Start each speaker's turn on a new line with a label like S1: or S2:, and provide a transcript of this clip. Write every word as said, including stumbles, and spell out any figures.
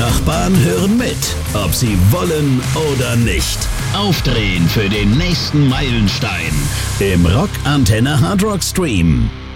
S1: Nachbarn hören mit, ob sie wollen oder nicht. Aufdrehen für den nächsten Meilenstein im Rock Antenne Hard Rock Stream.